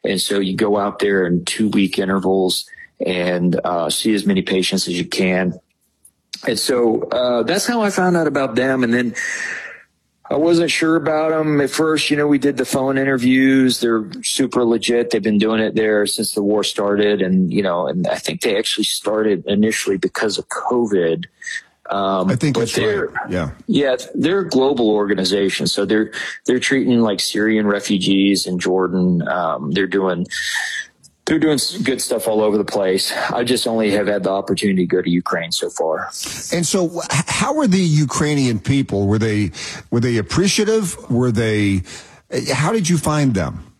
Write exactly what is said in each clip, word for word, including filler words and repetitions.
And so you go out there in two week intervals and uh, see as many patients as you can. And so uh, that's how I found out about them. And then I wasn't sure about them at first. You know, we did the phone interviews. They're super legit. They've been doing it there since the war started. And, you know, and I think they actually started initially because of COVID. Um, I think but that's they're, right. Yeah. Yeah. They're a global organization. So they're, they're treating like Syrian refugees in Jordan. Um, they're doing, they're doing good stuff all over the place. I just only have had the opportunity to go to Ukraine so far. And so how were the Ukrainian people? Were they, were they appreciative? Were they, how did you find them?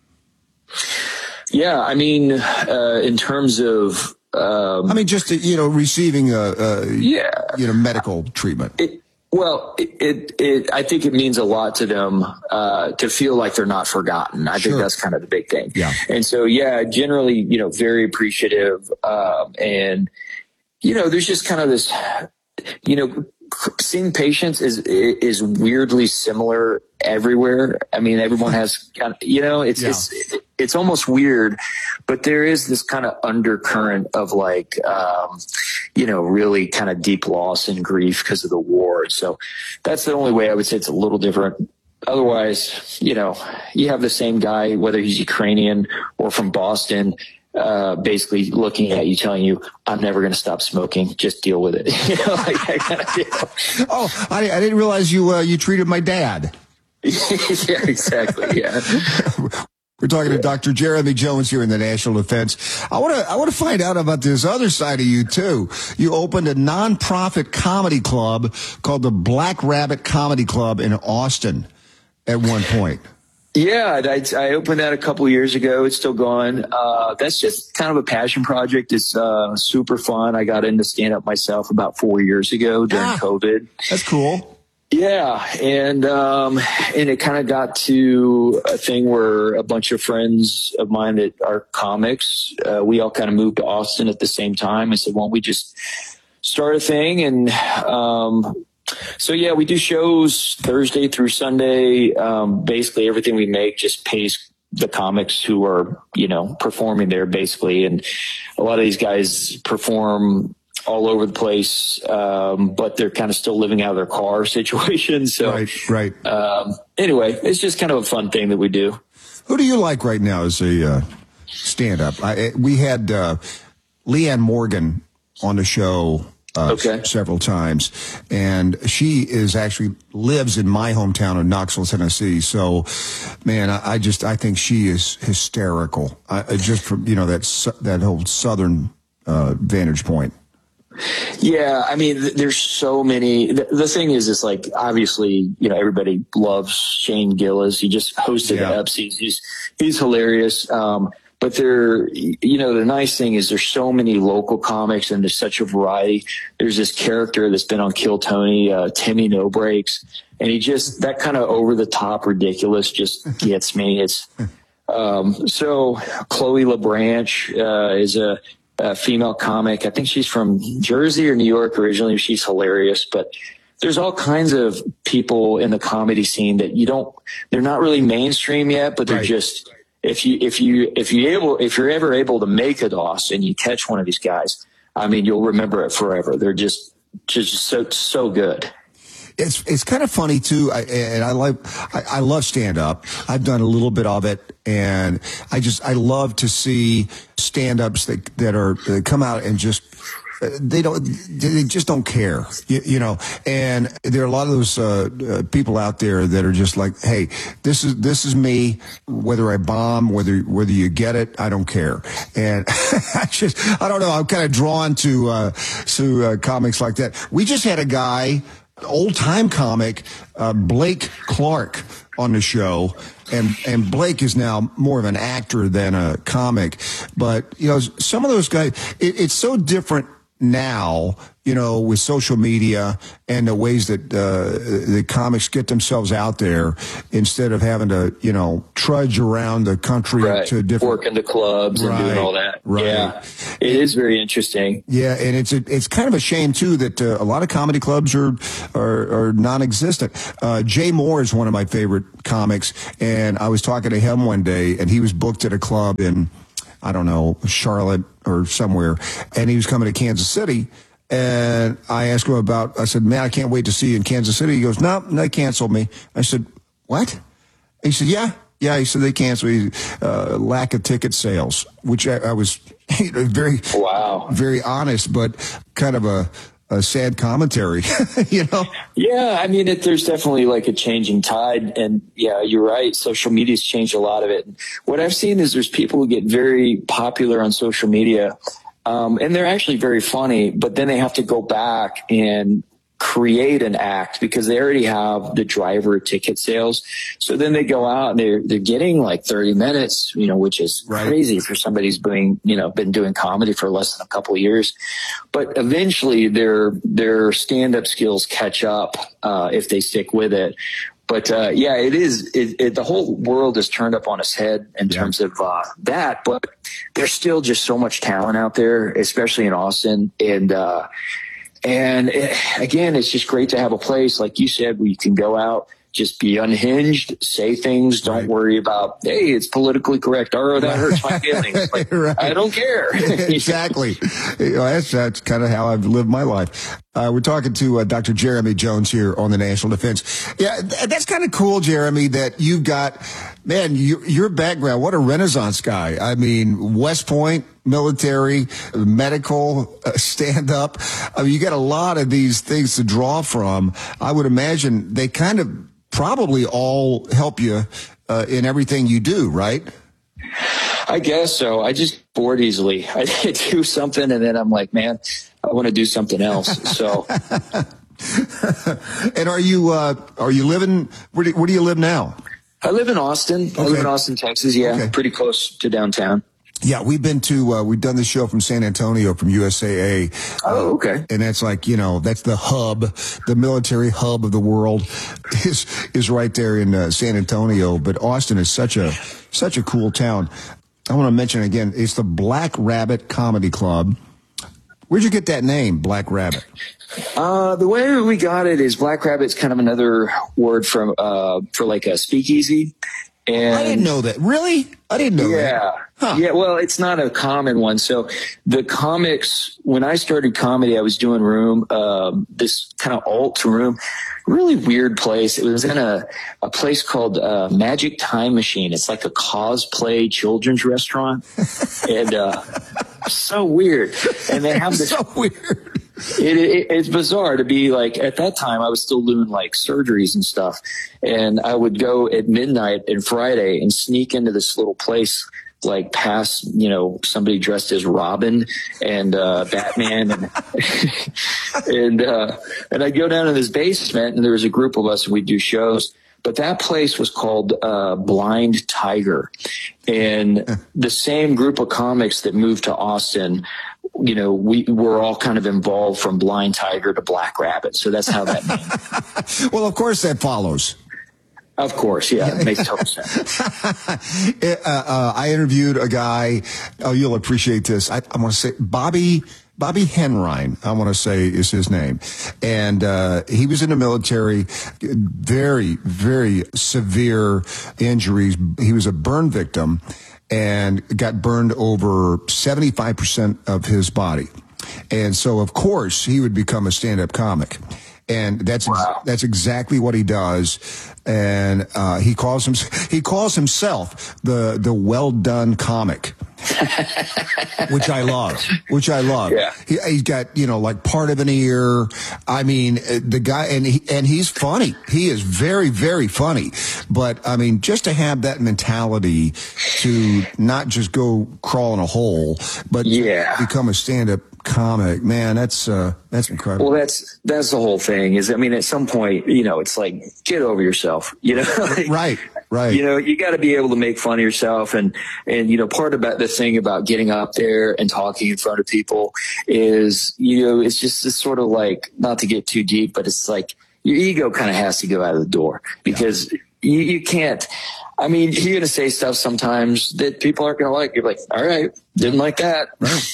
Yeah. I mean, uh, in terms of, um, I mean, just, you know, receiving, a, a yeah, you know, medical treatment. It, Well, it, it, it, I think it means a lot to them, uh, to feel like they're not forgotten. I Sure. think that's kind of the big thing. Yeah. And so, yeah, generally, you know, very appreciative. Um, and, you know, there's just kind of this, you know, seeing patients is, is weirdly similar everywhere. I mean, everyone has kind of, you know, it's, Yeah. it's, it's almost weird, but there is this kind of undercurrent of like, um, you know, really kind of deep loss and grief because of the war. So that's the only way I would say it's a little different. Otherwise, you know, you have the same guy, whether he's Ukrainian or from Boston, uh, basically looking at you, telling you, I'm never going to stop smoking. Just deal with it. You know, like that kind of deal. Oh, I, I didn't realize you, uh, you treated my dad. Yeah, exactly. Yeah. We're talking to Doctor Jeremy Jones here in the National Defense. I want to I want to find out about this other side of you too. You opened a nonprofit comedy club called the Black Rabbit Comedy Club in Austin at one point. Yeah, I, I opened that a couple of years ago. It's still going. Uh, that's just kind of a passion project. It's uh, super fun. I got into stand-up myself about four years ago during ah, COVID. That's cool. Yeah, and um, and it kind of got to a thing where a bunch of friends of mine that are comics, uh, we all kind of moved to Austin at the same time. I said, "Why don't we just start a thing?" And um, so yeah, we do shows Thursday through Sunday. Um, basically, everything we make just pays the comics who are, you know, performing there, basically. And a lot of these guys perform all over the place, um, but they're kind of still living out of their car situation. So, right, right. Um, anyway, it's just kind of a fun thing that we do. Who do you like right now as a uh, stand-up? I, we had uh, Leanne Morgan on the show uh, okay. s- several times, and she is actually lives in my hometown of Knoxville, Tennessee. So, man, I, I just I think she is hysterical. I, just from you know that su- that whole Southern uh, vantage point. Yeah, I mean, th- there's so many. The, the thing is, it's like, obviously, you know, everybody loves Shane Gillis. He just hosted Yeah. the Ups. He's, he's, he's hilarious. Um, but there, you know, the nice thing is there's so many local comics and there's such a variety. There's this character that's been on Kill Tony, uh, Timmy No Breaks. And he just, that kind of over the top ridiculous just gets me. It's, um, so Chloe LeBranch, uh, is a, a female comic. I think she's from Jersey or New York originally. She's hilarious, but there's all kinds of people in the comedy scene that you don't, they're not really mainstream yet, but they're Right. just, if you, if you, if you able, if you're ever able to make a DOS and you catch one of these guys, I mean, you'll remember it forever. They're just, just so, so good. It's it's kind of funny too, I, and I like I, I love stand up. I've done a little bit of it, and I just I love to see stand ups that that are that come out and just they don't they just don't care, you, you know. And there are a lot of those uh, uh, people out there that are just like, hey, this is this is me. Whether I bomb, whether whether you get it, I don't care. And I just I don't know. I'm kind of drawn to uh, to uh, comics like that. We just had a guy. Old-time comic uh, Blake Clark on the show, and and Blake is now more of an actor than a comic. But you know, some of those guys, it, it's so different now, you know, with social media and the ways that uh, the comics get themselves out there instead of having to, you know, trudge around the country right. to different working the clubs right. and doing all that. Right. Yeah, it is very interesting. Yeah, and it's a, it's kind of a shame too that uh, a lot of comedy clubs are are, are non-existent. Uh, Jay Moore is one of my favorite comics, and I was talking to him one day, and he was booked at a club in, I don't know, Charlotte or somewhere, and he was coming to Kansas City. And I asked him about, I said, man, I can't wait to see you in Kansas City. He goes, no, they canceled me. I said, what? He said, yeah. Yeah, he said they canceled me. Uh, lack of ticket sales, which I, I was very, wow, very honest, but kind of a, a sad commentary, you know? Yeah, I mean, it, there's definitely like a changing tide. And yeah, you're right. Social media's changed a lot of it. What I've seen is there's people who get very popular on social media. Um, and they're actually very funny, but then they have to go back and create an act because they already have the driver ticket sales. So then they go out and they're, they're getting like thirty minutes, you know, which is right. crazy for somebody who's doing, you know, been doing comedy for less than a couple of years. But eventually their, their stand-up skills catch up, uh, if they stick with it. But, uh, yeah, it is, it, it, the whole world is turned up on its head in yeah. terms of, uh, that, but there's still just so much talent out there, especially in Austin. And, uh, and it, again, it's just great to have a place, like you said, where you can go out, just be unhinged, say things, don't right. worry about, hey, it's politically correct. Oh, that hurts my feelings. Like, right. I don't care. Exactly. You know, that's that's kind of how I've lived my life. Uh, we're talking to uh, Doctor Jeremy Jones here on the National Defense. Yeah, th- that's kind of cool, Jeremy, that you've got, man, you, your background, what a Renaissance guy. I mean, West Point, military, medical, uh, stand-up. I mean, you got a lot of these things to draw from. I would imagine they kind of probably all help you uh, in everything you do, right? I guess so. I just bored easily. I do something and then I'm like, man, I want to do something else. So. And are you uh, are you living? Where do, where do you live now? I live in Austin. Okay. I live in Austin, Texas. Yeah, okay. Pretty close to downtown. Yeah, we've been to, uh, we've done the show from San Antonio from U S A A. Oh, okay. And that's like, you know, that's the hub, the military hub of the world is, is right there in uh, San Antonio. But Austin is such a, such a cool town. I want to mention again, it's the Black Rabbit Comedy Club. Where'd you get that name, Black Rabbit? Uh, the way we got it is Black Rabbit's kind of another word from, uh, for like a speakeasy. And I didn't know that. Really? I didn't know yeah. that. Yeah. Huh. Yeah. Well, it's not a common one. So the comics, when I started comedy, I was doing room, um, this kind of alt room, really weird place. It was in a, a place called, uh, Magic Time Machine. It's like a cosplay children's restaurant. and, uh, so weird. And they have this. So weird. It, it, it's bizarre to be like, at that time I was still doing like surgeries and stuff. And I would go at midnight and Friday and sneak into this little place, like past, you know, somebody dressed as Robin and, uh, Batman. And, and, uh, and I'd go down to this basement and there was a group of us and we'd do shows. But that place was called, uh, Blind Tiger. And the same group of comics that moved to Austin, you know, we were all kind of involved from Blind Tiger to Black Rabbit. So that's how that name. Well, of course that follows. Of course, yeah, it makes total sense. uh, uh, I interviewed a guy. Oh, you'll appreciate this. I, I want to say Bobby Bobby Henrine. I want to say is his name, and uh, he was in the military. Very, very severe injuries. He was a burn victim, and got burned over seventy-five percent of his body, and so of course he would become a stand-up comic. And that's wow. that's exactly what he does, and uh, he calls him he calls himself the the well done comic, which I love. Which I love. Yeah. He, he's got you know like part of an ear. I mean the guy, and he and he's funny. He is very very funny. But I mean just to have that mentality to not just go crawl in a hole, but yeah. to become a stand up comic. Man, that's uh, that's incredible. Well, that's that's the whole thing. Is I mean, at some point, you know, it's like get over yourself. You know, like, right, right. You know, you got to be able to make fun of yourself, and and you know, part about the thing about getting up there and talking in front of people is, you know, it's just this sort of like, not to get too deep, but it's like your ego kind of has to go out of the door, because yeah. you you can't. I mean, you're going to say stuff sometimes that people aren't going to like. You're like, all right, didn't like that.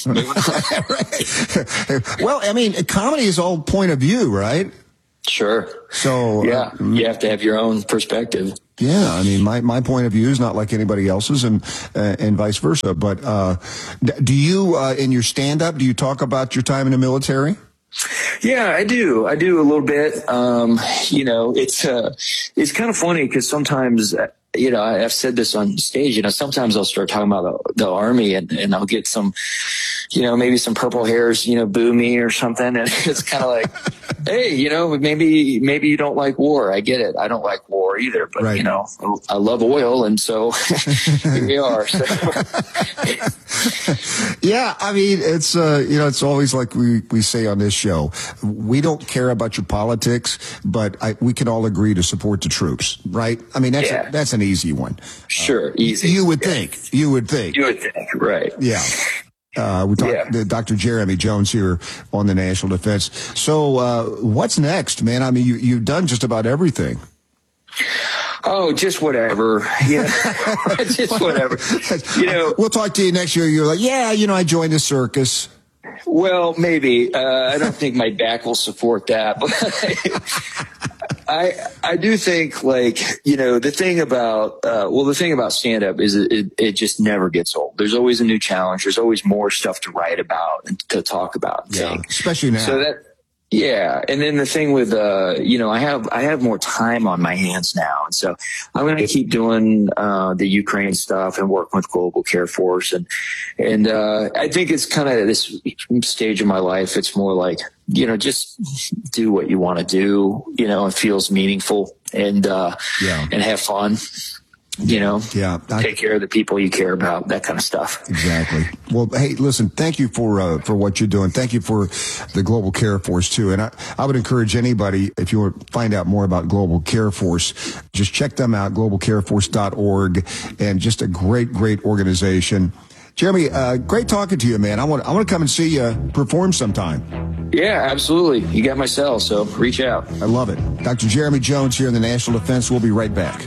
Right. Well, I mean, comedy is all point of view, right? Sure. So yeah, uh, you have to have your own perspective. Yeah, I mean, my, my point of view is not like anybody else's, and uh, and vice versa. But uh, do you, uh, in your stand-up, do you talk about your time in the military? Yeah, I do. I do a little bit. Um, you know, it's uh, it's kind of funny because sometimes, you know, I've said this on stage, you know, sometimes I'll start talking about the, the Army, and, and I'll get some, you know, maybe some purple hairs, you know, boo me or something. And it's kind of like, hey, you know, maybe, maybe you don't like war. I get it. I don't like war either, but right. you know, I love oil. And so here we are. So. Yeah. I mean, it's, uh, you know, it's always like we, we say on this show, we don't care about your politics, but I, we can all agree to support the troops, right? I mean, that's, yeah. a, that's an easy one. Sure. Uh, easy. You would yeah. think, you would think, you would think, right. Yeah. Uh, we talked yeah. to Doctor Jeremy Jones here on the National Defense. So, uh, what's next, man? I mean, you, you've done just about everything. Oh, just whatever. Yeah, just whatever. You know, we'll talk to you next year. You're like, yeah, you know, I joined the circus. Well, maybe. Uh, I don't think my back will support that, but I I do think, like, you know, the thing about uh, well, the thing about stand up is it, it it just never gets old. There's always a new challenge. There's always more stuff to write about and to talk about. And yeah, think. especially now. So that. Yeah. And then the thing with, uh, you know, I have, I have more time on my hands now. And so I'm going to keep doing, uh, the Ukraine stuff and working with Global Care Force. And, and, uh, I think it's kind of this stage of my life. It's more like, you know, just do what you want to do, you know, it feels meaningful, and, uh, yeah. and have fun. You know, yeah, I, take care of the people you care about, that kind of stuff. Exactly. Well, hey, listen, thank you for uh, for what you're doing. Thank you for the Global Care Force, too. And I, I would encourage anybody, if you want to find out more about Global Care Force, just check them out, global care force dot org, and just a great, great organization. Jeremy, uh, great talking to you, man. I want I want to come and see you perform sometime. Yeah, absolutely. You got my cell, so reach out. I love it. Doctor Jeremy Jones here in the National Defense. We'll be right back.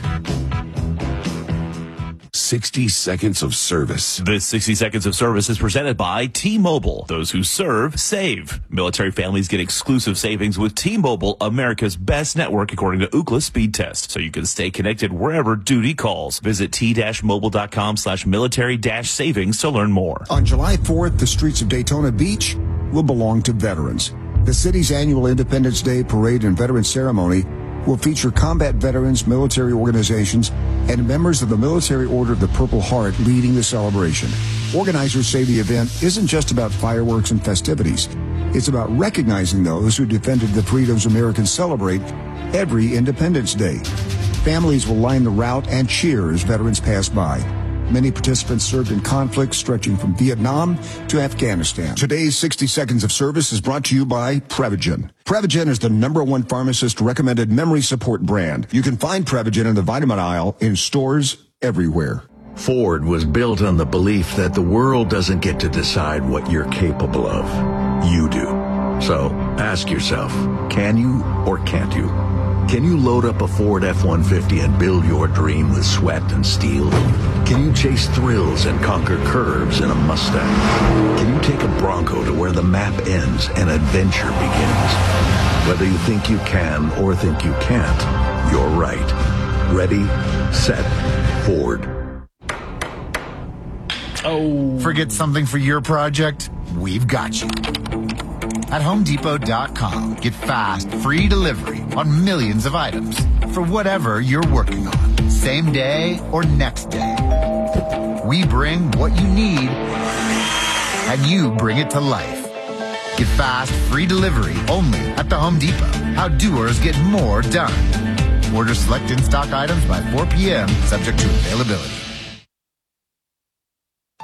sixty seconds of service. This sixty seconds of service is presented by T-Mobile. Those who serve, save. Military families get exclusive savings with T-Mobile, America's best network according to Ookla speed test. So you can stay connected wherever duty calls. Visit t-mobile.com slash military dash savings to learn more. On July fourth, the streets of Daytona Beach will belong to veterans. The city's annual Independence Day parade and veteran ceremony will feature combat veterans, military organizations, and members of the Military Order of the Purple Heart leading the celebration. Organizers say the event isn't just about fireworks and festivities. It's about recognizing those who defended the freedoms Americans celebrate every Independence Day. Families will line the route and cheer as veterans pass by. Many participants served in conflicts stretching from Vietnam to Afghanistan. Today's sixty seconds of service is brought to you by Prevagen. Prevagen is the number one pharmacist recommended memory support brand. You can find Prevagen in the vitamin aisle in stores everywhere. Ford was built on the belief that the world doesn't get to decide what you're capable of. You do. So ask yourself, can you or can't you? Can you load up a Ford F one fifty and build your dream with sweat and steel? Can you chase thrills and conquer curves in a Mustang? Can you take a Bronco to where the map ends and adventure begins? Whether you think you can or think you can't, you're right. Ready, set, Ford. Oh. Forget something for your project? We've got you. At home depot dot com, get fast, free delivery on millions of items for whatever you're working on, same day or next day. We bring what you need, and you bring it to life. Get fast, free delivery only at the Home Depot. How doers get more done. Order select in-stock items by four p.m., subject to availability.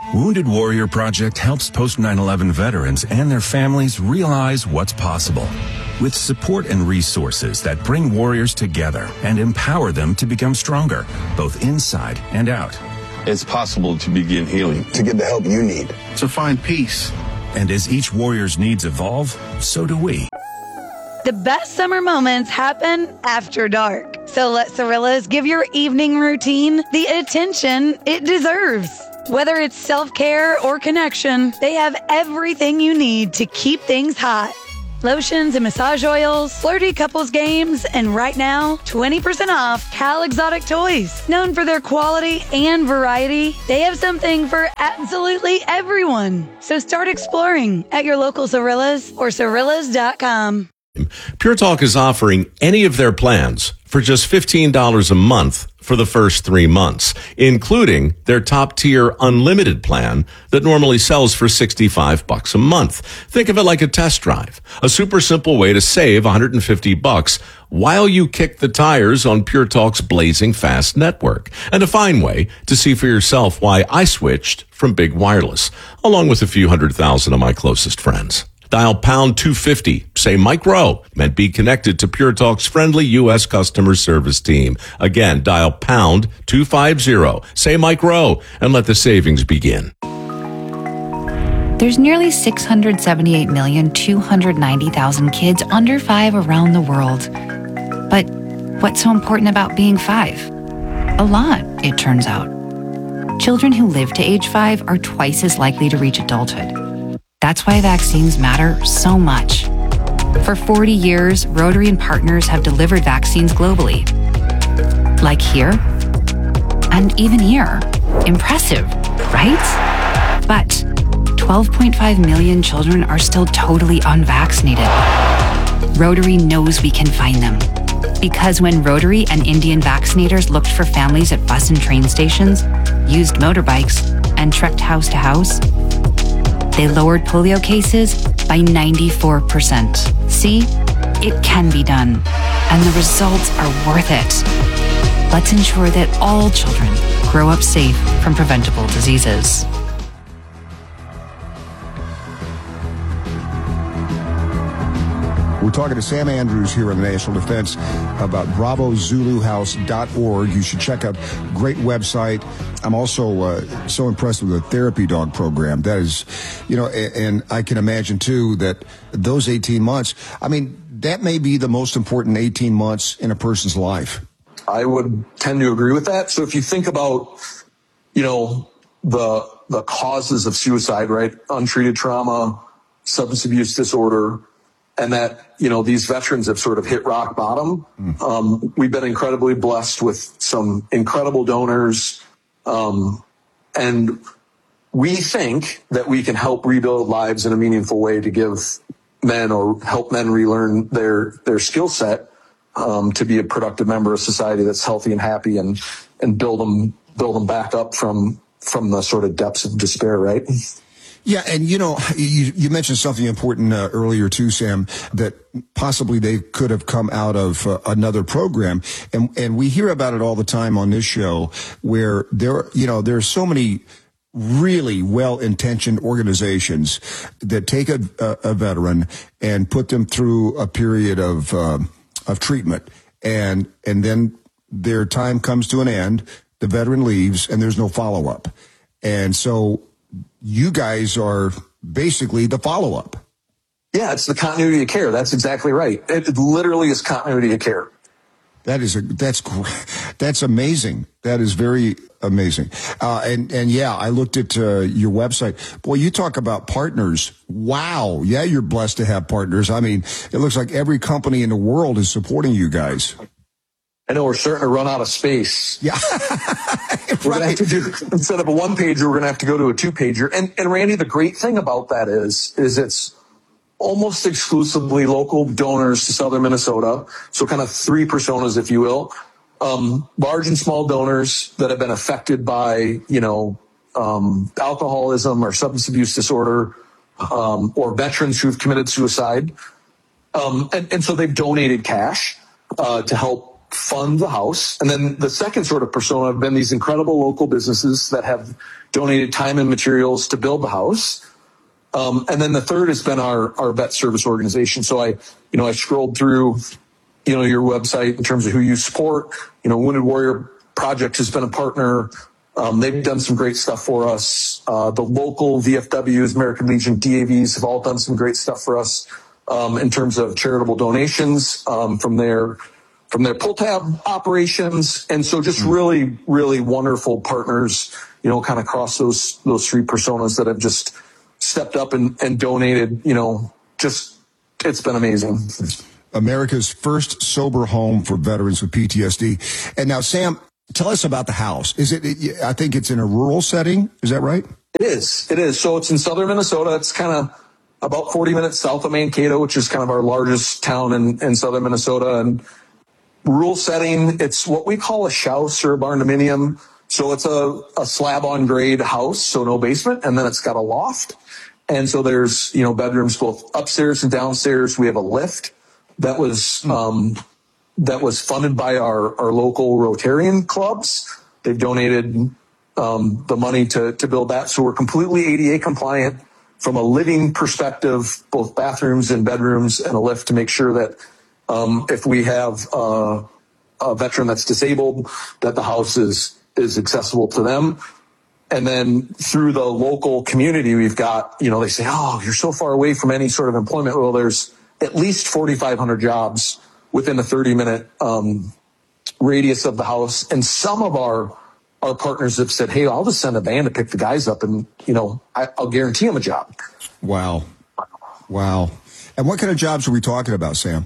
Wounded Warrior Project helps post nine eleven veterans and their families realize what's possible. With support and resources that bring warriors together and empower them to become stronger, both inside and out. It's possible to begin healing, to get the help you need, to find peace. And as each warrior's needs evolve, so do we. The best summer moments happen after dark. So let Cirillas give your evening routine the attention it deserves. Whether it's self-care or connection, they have everything you need to keep things hot. Lotions and massage oils, flirty couples games, and right now, twenty percent off Cal Exotic Toys. Known for their quality and variety, they have something for absolutely everyone. So start exploring at your local Cirillas or Cirillas dot com. Pure Talk is offering any of their plans for just fifteen dollars a month for the first three months, including their top-tier unlimited plan that normally sells for sixty-five bucks a month. Think of it like a test drive, a super simple way to save one hundred fifty bucks while you kick the tires on Pure Talk's blazing fast network, and a fine way to see for yourself why I switched from Big Wireless, along with a few hundred thousand of my closest friends. Dial pound two fifty, say Mike Rowe, and be connected to Pure Talk's friendly U S customer service team. Again, dial pound two fifty, say Mike Rowe, and let the savings begin. There's nearly six hundred seventy-eight million, two hundred ninety thousand kids under five around the world. But what's so important about being five? A lot, it turns out. Children who live to age five are twice as likely to reach adulthood. That's why vaccines matter so much. For forty years, Rotary and partners have delivered vaccines globally. Like here, and even here. Impressive, right? But twelve point five million children are still totally unvaccinated. Rotary knows we can find them. Because when Rotary and Indian vaccinators looked for families at bus and train stations, used motorbikes, and trekked house to house, they lowered polio cases by ninety-four percent. See, it can be done, and the results are worth it. Let's ensure that all children grow up safe from preventable diseases. We're talking to Sam Andrews here on the National Defense about bravo zulu house dot org. You should check out great website. I'm also uh, so impressed with the therapy dog program. That is, you know, and, and I can imagine too that those eighteen months, I mean, that may be the most important eighteen months in a person's life. I would tend to agree with that. So if you think about, you know, the the causes of suicide, right? Untreated trauma, substance abuse disorder, and that, you know, these veterans have sort of hit rock bottom. Mm. Um, we've been incredibly blessed with some incredible donors. Um, and we think that we can help rebuild lives in a meaningful way to give men or help men relearn their, their skill set, um, to be a productive member of society that's healthy and happy, and, and build them, build them back up from, from the sort of depths of despair, right? Yeah, and you know, you, you mentioned something important uh, earlier too, Sam, that possibly they could have come out of uh, another program, and and we hear about it all the time on this show, where there, you know, there are so many really well-intentioned organizations that take a, a, a veteran and put them through a period of uh, of treatment, and and then their time comes to an end, the veteran leaves, and there's no follow-up, and so you guys are basically the follow-up. Yeah, it's the continuity of care. That's exactly right. It, it literally is continuity of care. That is a, that's that's amazing. That is very amazing. Uh, and and yeah, I looked at uh, your website. Boy, you talk about partners. Wow. Yeah, you're blessed to have partners. I mean, it looks like every company in the world is supporting you guys. I know we're starting to run out of space. Yeah. We're going to have to do, instead of a one pager, we're going to have to go to a two pager. And, and Randy, the great thing about that is, is it's almost exclusively local donors to Southern Minnesota. So kind of three personas, if you will, um, large and small donors that have been affected by, you know, um, alcoholism or substance abuse disorder, um, or veterans who've committed suicide. Um, and, and so they've donated cash, uh, to help fund the house. And then the second sort of persona have been these incredible local businesses that have donated time and materials to build the house. Um, and then the third has been our, our vet service organization. So I, you know, I scrolled through, you know, your website in terms of who you support. You know, Wounded Warrior Project has been a partner. Um, they've done some great stuff for us. Uh, the local V F Ws, American Legion, D A Vs have all done some great stuff for us um, in terms of charitable donations um, from their from their pull tab operations. And so just really, really wonderful partners, you know, kind of across those those three personas that have just stepped up and, and donated, you know, just it's been amazing. America's first sober home for veterans with P T S D. And now, Sam, tell us about the house. Is it, I think it's in a rural setting. Is that right? It is. It is. So it's in southern Minnesota. It's kind of about forty minutes south of Mankato, which is kind of our largest town in, in southern Minnesota. And rural setting, it's what we call a house or a barn dominium. So it's a, a slab on grade house, so no basement. And then it's got a loft. And so there's, you know, bedrooms both upstairs and downstairs. We have a lift that was, um, that was funded by our, our local Rotarian clubs. They've donated um, the money to, to build that. So we're completely A D A compliant from a living perspective, both bathrooms and bedrooms and a lift to make sure that um, if we have uh, a veteran that's disabled, that the house is, is accessible to them. And then through the local community, we've got, you know, they say, oh, you're so far away from any sort of employment. Well, there's at least forty-five hundred jobs within a thirty minute um, radius of the house. And some of our, our partners have said, hey, I'll just send a van to pick the guys up and, you know, I, I'll guarantee them a job. Wow. Wow. And what kind of jobs are we talking about, Sam?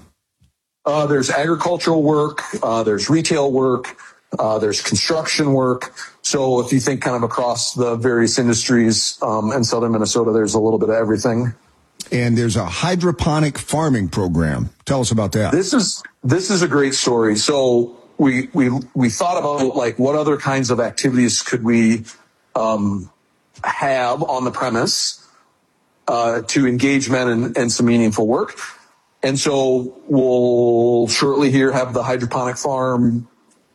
Uh, there's agricultural work. Uh, there's retail work. Uh, there's construction work. So if you think kind of across the various industries um, in southern Minnesota, there's a little bit of everything. And there's a hydroponic farming program. Tell us about that. This is this is a great story. So we we we thought about like what other kinds of activities could we um, have on the premise uh, to engage men in, in some meaningful work. And so we'll shortly here have the hydroponic farm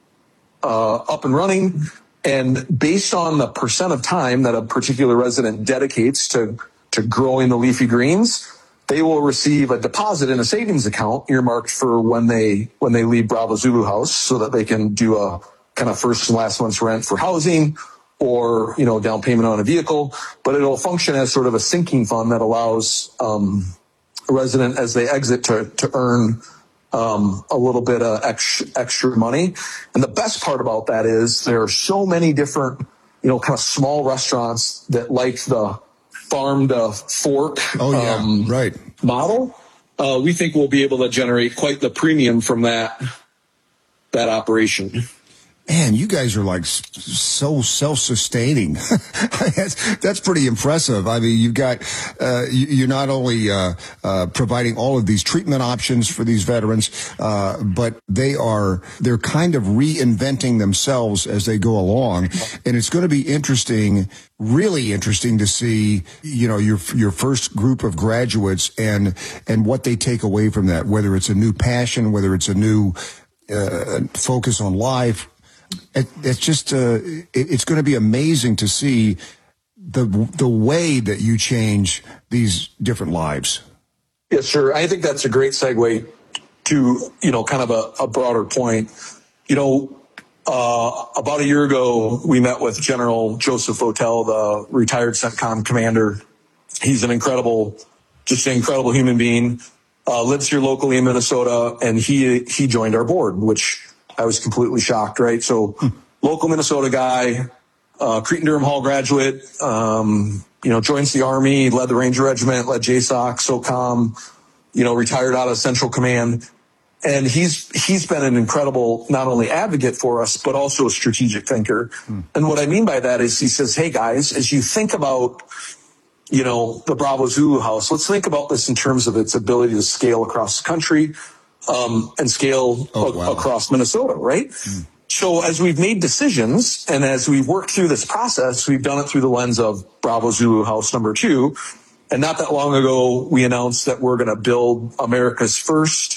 uh, up and running. And based on the percent of time that a particular resident dedicates to to growing the leafy greens, they will receive a deposit in a savings account earmarked for when they when they leave Bravo Zulu House, so that they can do a kind of first and last month's rent for housing or, you know, down payment on a vehicle. But it'll function as sort of a sinking fund that allows um, a resident as they exit to to earn um, a little bit of extra, extra money. And the best part about that is there are so many different, you know, kind of small restaurants that like the farm to fork oh, yeah. um, right. model. Uh, we think we'll be able to generate quite the premium from that that operation. Man, you guys are like so self-sustaining. that's, that's pretty impressive. I mean, you've got, uh, you, you're not only, uh, uh, providing all of these treatment options for these veterans, uh, but they are, they're kind of reinventing themselves as they go along. And it's going to be interesting, really interesting to see, you know, your, your first group of graduates and, and what they take away from that, whether it's a new passion, whether it's a new, uh, focus on life. It, it's just, uh, it, it's going to be amazing to see the the way that you change these different lives. Yes, sir. I think that's a great segue to, you know, kind of a, a broader point. You know, uh, about a year ago, we met with General Joseph Votel, the retired CENTCOM commander. He's an incredible, just an incredible human being, uh, lives here locally in Minnesota, and he he joined our board, which I was completely shocked, right? So local Minnesota guy, uh, Cretin-Durham Hall graduate, um, you know, joins the Army, led the Ranger Regiment, led J SOC, SOCOM, you know, retired out of Central Command. And he's, he's been an incredible, not only advocate for us, but also a strategic thinker. Hmm. And what I mean by that is he says, hey guys, as you think about, you know, the Bravo Zulu House, let's think about this in terms of its ability to scale across the country. Um, and scale oh, a- wow. across Minnesota, right? Mm. So as we've made decisions and as we've worked through this process, we've done it through the lens of Bravo Zulu House number two. And not that long ago, we announced that we're going to build America's first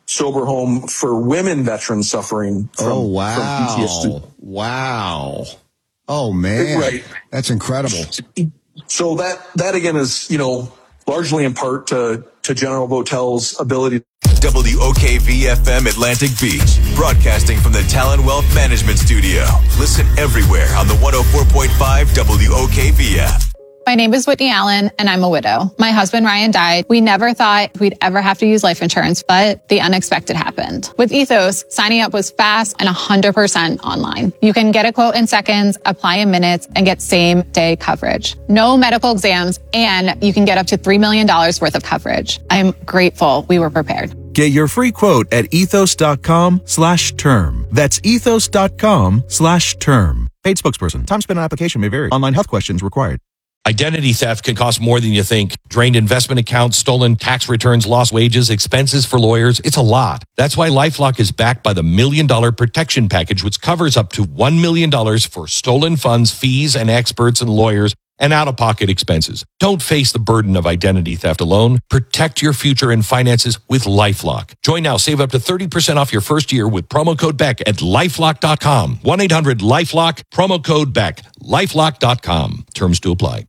sober home for women veterans suffering from, oh, wow. from P T S D. Wow. Oh, man. Right. That's incredible. So that, that again is, you know, largely in part to, to General Votel's ability. W O K V F M Atlantic Beach, broadcasting from the Talon Wealth Management Studio. Listen everywhere on the one oh four point five W O K V F. My name is Whitney Allen, and I'm a widow. My husband, Ryan, died. We never thought we'd ever have to use life insurance, but the unexpected happened. With Ethos, signing up was fast and one hundred percent online. You can get a quote in seconds, apply in minutes, and get same-day coverage. No medical exams, and you can get up to three million dollars worth of coverage. I'm grateful we were prepared. Get your free quote at ethos.com slash term. That's ethos.com slash term. Paid spokesperson. Time spent on application may vary. Online health questions required. Identity theft can cost more than you think. Drained investment accounts, stolen tax returns, lost wages, expenses for lawyers. It's a lot. That's why LifeLock is backed by the Million Dollar Protection Package, which covers up to one million dollars for stolen funds, fees, and experts and lawyers, and out-of-pocket expenses. Don't face the burden of identity theft alone. Protect your future and finances with LifeLock. Join now. Save up to thirty percent off your first year with promo code Beck at lifelock dot com. one eight hundred lifelock, promo code Beck. lifelock dot com. Terms to apply.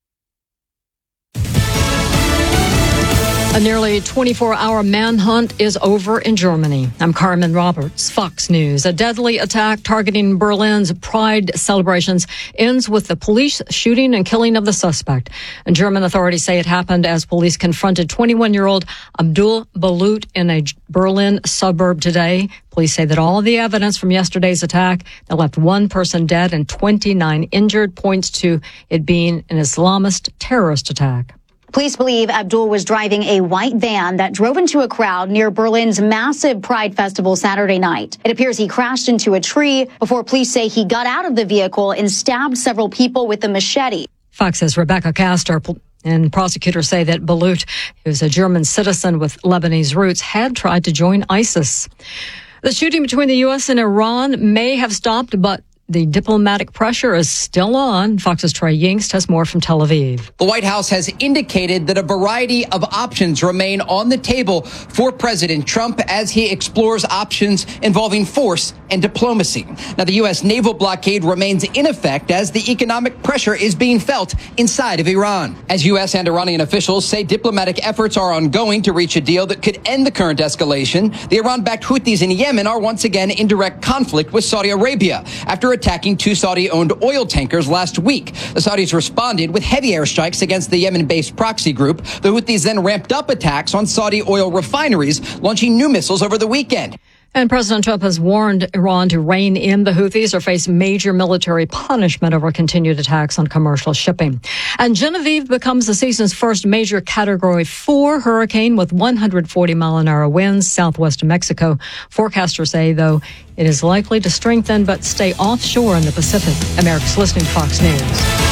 A nearly twenty-four hour manhunt is over in Germany. I'm Carmen Roberts, Fox News. A deadly attack targeting Berlin's Pride celebrations ends with the police shooting and killing of the suspect. And German authorities say it happened as police confronted twenty-one-year-old Abdul Balut in a Berlin suburb today. Police say that all of the evidence from yesterday's attack that left one person dead and twenty-nine injured points to it being an Islamist terrorist attack. Police believe Abdul was driving a white van that drove into a crowd near Berlin's massive Pride Festival Saturday night. It appears he crashed into a tree before police say he got out of the vehicle and stabbed several people with a machete. Fox's Rebecca Castor and prosecutors say that Balut, who's a German citizen with Lebanese roots, had tried to join ISIS. The shooting between the U S and Iran may have stopped, but the diplomatic pressure is still on. Fox's Trey Yingst has more from Tel Aviv. The White House has indicated that a variety of options remain on the table for President Trump as he explores options involving force and diplomacy. Now, the U S naval blockade remains in effect as the economic pressure is being felt inside of Iran. As U S and Iranian officials say diplomatic efforts are ongoing to reach a deal that could end the current escalation, the Iran-backed Houthis in Yemen are once again in direct conflict with Saudi Arabia after attacking two Saudi-owned oil tankers last week. The Saudis responded with heavy airstrikes against the Yemen-based proxy group. The Houthis then ramped up attacks on Saudi oil refineries, launching new missiles over the weekend. And President Trump has warned Iran to rein in the Houthis or face major military punishment over continued attacks on commercial shipping. And Genevieve becomes the season's first major Category four hurricane with one hundred forty mile an hour winds southwest of Mexico. Forecasters say, though, it is likely to strengthen but stay offshore in the Pacific. America's listening to Fox News.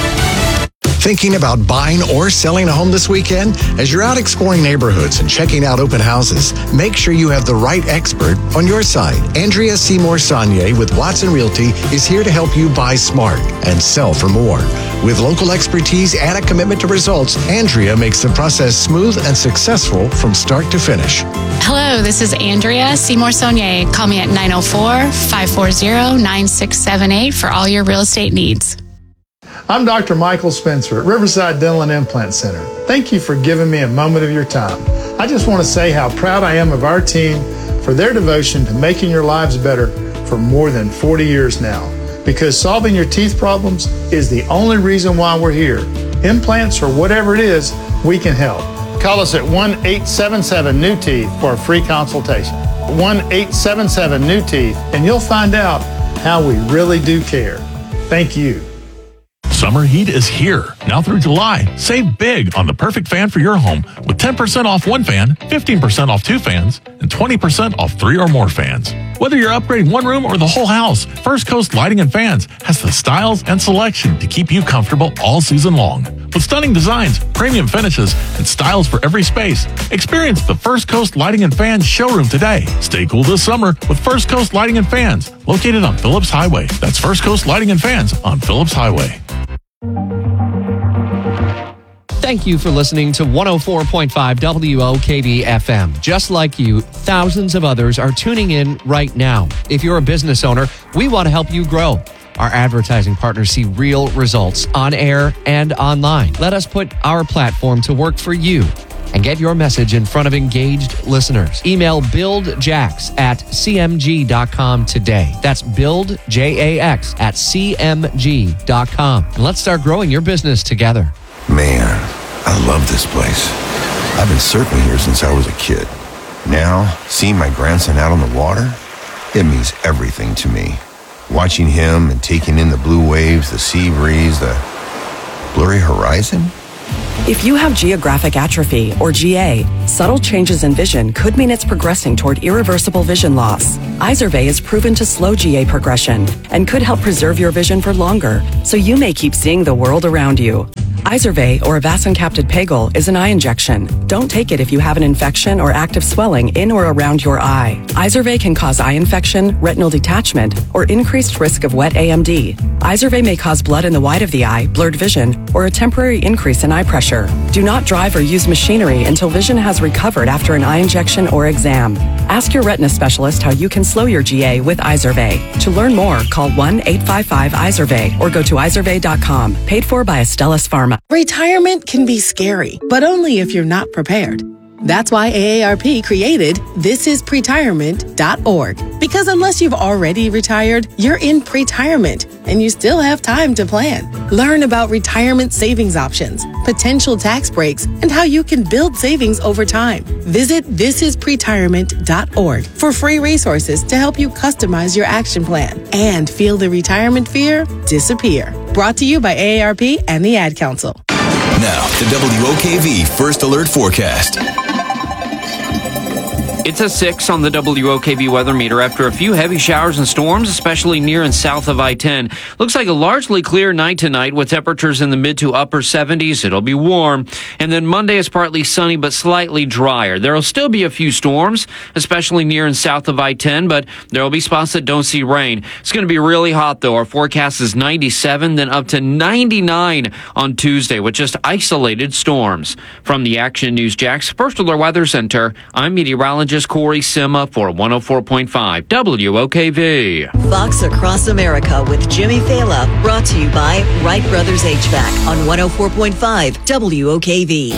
Thinking about buying or selling a home this weekend? As you're out exploring neighborhoods and checking out open houses, make sure you have the right expert on your side. Andrea Seymour Saunier with Watson Realty is here to help you buy smart and sell for more. With local expertise and a commitment to results, Andrea makes the process smooth and successful from start to finish. Hello, this is Andrea Seymour Saunier. Call me at nine oh four, five four zero, nine six seven eight for all your real estate needs. I'm Doctor Michael Spencer at Riverside Dental and Implant Center. Thank you for giving me a moment of your time. I just want to say how proud I am of our team for their devotion to making your lives better for more than forty years now. Because solving your teeth problems is the only reason why we're here. Implants or whatever it is, we can help. Call us at one eight seven seven new teeth for a free consultation. one eight seven seven new teeth, and you'll find out how we really do care. Thank you. Summer heat is here. Now through July, save big on the perfect fan for your home with ten percent off one fan, fifteen percent off two fans, and twenty percent off three or more fans. Whether you're upgrading one room or the whole house, First Coast Lighting and Fans has the styles and selection to keep you comfortable all season long. With stunning designs, premium finishes, and styles for every space, experience the First Coast Lighting and Fans showroom today. Stay cool this summer with First Coast Lighting and Fans, located on Phillips Highway. That's First Coast Lighting and Fans on Phillips Highway. Thank you for listening to one oh four point five W O K V F M. Just like you, thousands of others are tuning in right now. If you're a business owner, we want to help you grow. Our advertising partners see real results on air and online. Let us put our platform to work for you and get your message in front of engaged listeners. Email buildjax at c m g dot com today. That's build, J A X, at c m g dot com. And let's start growing your business together. Man, I love this place. I've been surfing here since I was a kid. Now, seeing my grandson out on the water, it means everything to me. Watching him and taking in the blue waves, the sea breeze, the blurry horizon. If you have geographic atrophy, or G A, subtle changes in vision could mean it's progressing toward irreversible vision loss. Izervay is proven to slow G A progression and could help preserve your vision for longer, so you may keep seeing the world around you. Izervay, or avacincaptad pegol, is an eye injection. Don't take it if you have an infection or active swelling in or around your eye. Izervay can cause eye infection, retinal detachment, or increased risk of wet A M D. Izervay may cause blood in the white of the eye, blurred vision, or a temporary increase in eye pressure. Do not drive or use machinery until vision has recovered after an eye injection or exam. Ask your retina specialist how you can slow your G A with Izervay. To learn more, call one eight five five Izervay or go to izervay dot com. Paid for by Astellas Pharma. Retirement can be scary, but only if you're not prepared. That's why A A R P created this is pretirement dot org. Because unless you've already retired, you're in pretirement and you still have time to plan. Learn about retirement savings options, potential tax breaks, and how you can build savings over time. Visit this is pretirement dot org for free resources to help you customize your action plan and feel the retirement fear disappear. Brought to you by A A R P and the Ad Council. Now, the W O K V First Alert Forecast. It's a six on the W O K V weather meter after a few heavy showers and storms, especially near and south of I ten. Looks like a largely clear night tonight with temperatures in the mid to upper seventies. It'll be warm. And then Monday is partly sunny but slightly drier. There'll still be a few storms, especially near and south of I ten, but there'll be spots that don't see rain. It's going to be really hot, though. Our forecast is ninety-seven, then up to ninety-nine on Tuesday with just isolated storms. From the Action News Jax First Alert Weather Center, I'm meteorologist Corey Sima for one oh four point five W O K V. Fox Across America with Jimmy Fela, brought to you by Wright Brothers H V A C on one oh four point five W O K V.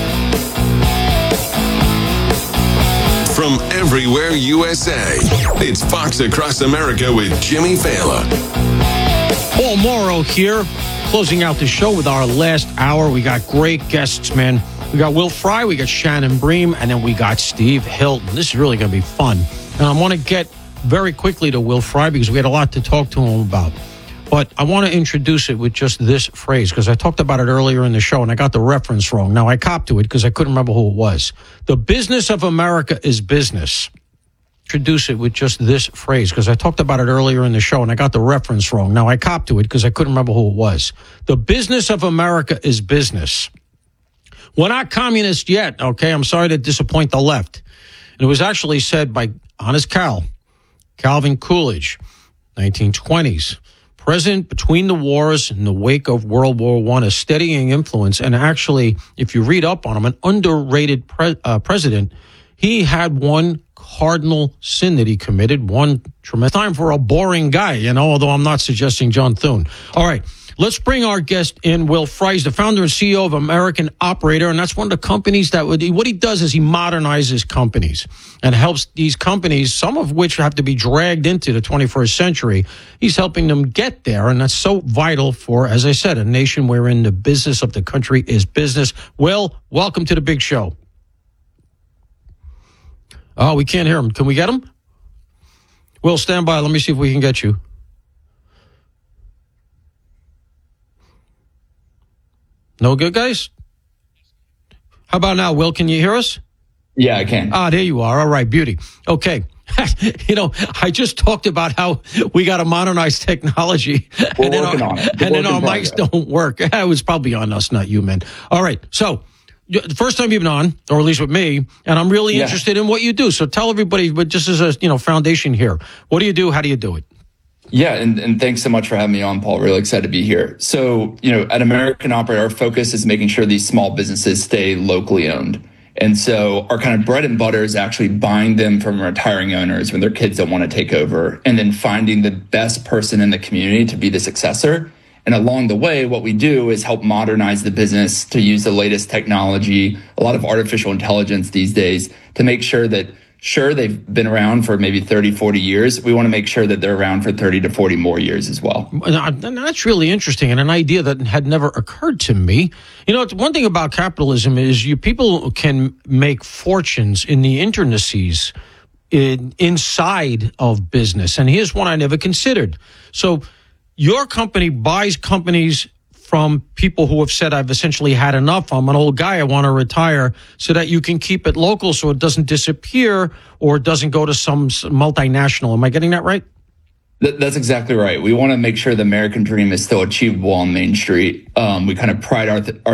From everywhere U S A, it's Fox Across America with Jimmy Fela. Paul Morrow here, closing out the show with our last hour. We got great guests, man. We got Will Fry, we got Shannon Bream, and then we got Steve Hilton. This is really going to be fun. And I want to get very quickly to Will Fry because we had a lot to talk to him about. But I want to introduce it with just this phrase because I talked about it earlier in the show and I got the reference wrong. Now, I copped to it because I couldn't remember who it was. The business of America is business. Introduce it with just this phrase because I talked about it earlier in the show and I got the reference wrong. Now, I copped to it because I couldn't remember who it was. The business of America is business. We're not communist yet, okay? I'm sorry to disappoint the left. And it was actually said by Honest Cal, Calvin Coolidge, nineteen twenties. President between the wars in the wake of World War One, a steadying influence. And actually, if you read up on him, an underrated pre- uh, president, he had one cardinal sin that he committed, one tremendous time for a boring guy, you know, although I'm not suggesting John Thune. All right. Let's bring our guest in, Will Fry. He's the founder and C E O of American Operator, and that's one of the companies that would, what he does is he modernizes companies and helps these companies, some of which have to be dragged into the twenty-first century. He's helping them get there, and that's so vital for, as I said, a nation wherein the business of the country is business. Will, welcome to the big show. Oh, we can't hear him. Can we get him? Will, stand by. Let me see if we can get you. No good, guys? How about now, Will? Can you hear us? Yeah, I can. Ah, there you are. All right, beauty. Okay. You know, I just talked about how we got to modernize technology. We're and then working our, on it. And then our mics don't work. It was probably on us, not you, man. All right. So, the first time you've been on, or at least with me, and I'm really Yeah. interested in what you do. So tell everybody, but just as a, you know, foundation here, what do you do? How do you do it? Yeah, and, and thanks so much for having me on, Paul. Really excited to be here. So, you know, at American Operator, our focus is making sure these small businesses stay locally owned. And so our kind of bread and butter is actually buying them from retiring owners when their kids don't want to take over, and then finding the best person in the community to be the successor. And along the way, what we do is help modernize the business to use the latest technology, a lot of artificial intelligence these days, to make sure that, sure, they've been around for maybe thirty, forty years. We want to make sure that they're around for thirty to forty more years as well. That's really interesting, and an idea that had never occurred to me. You know, one thing about capitalism is you people can make fortunes in the intricacies in, inside of business. And here's one I never considered. So your company buys companies from people who have said, I've essentially had enough. I'm an old guy. I want to retire, so that you can keep it local so it doesn't disappear or it doesn't go to some multinational. Am I getting that right? Th- that's exactly right. We want to make sure the American dream is still achievable on Main Street. Um, we kind of pride our th-